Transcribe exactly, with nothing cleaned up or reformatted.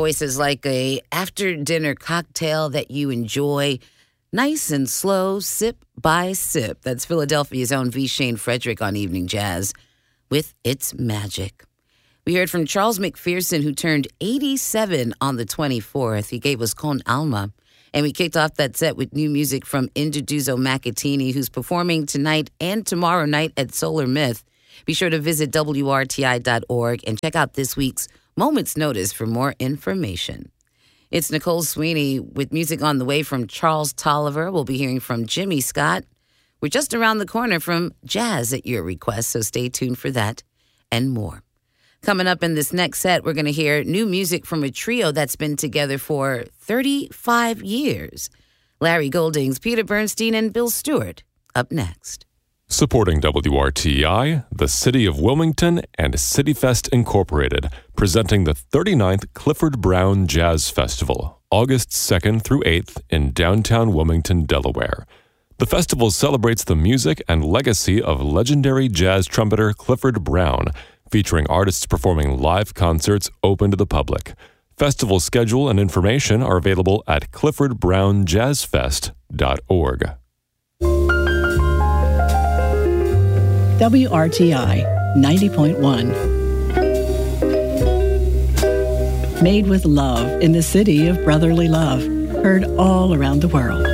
voice is like a after-dinner cocktail that you enjoy nice and slow, sip by sip. That's Philadelphia's own V. Shane Frederick on Evening Jazz with its magic. We heard from Charles McPherson, who turned eighty-seven on the twenty-fourth. He gave us Con Alma. And we kicked off that set with new music from Induduzo Makatini, who's performing tonight and tomorrow night at Solar Myth. Be sure to visit W R T I dot org and check out this week's Moment's Notice for more information. It's Nicole Sweeney with music on the way from Charles Tolliver. We'll be hearing from Jimmy Scott. We're just around the corner from jazz at your request, so stay tuned for that and more. Coming up in this next set, we're going to hear new music from a trio that's been together for thirty-five years. Larry Goldings, Peter Bernstein, and Bill Stewart. Up next. Supporting W R T I, the City of Wilmington, and CityFest Incorporated, presenting the thirty-ninth Clifford Brown Jazz Festival, August second through eighth in downtown Wilmington, Delaware. The festival celebrates the music and legacy of legendary jazz trumpeter Clifford Brown, featuring artists performing live concerts open to the public. Festival schedule and information are available at clifford brown jazz fest dot org. W R T I ninety point one. Made with love in the city of brotherly love. Heard all around the world.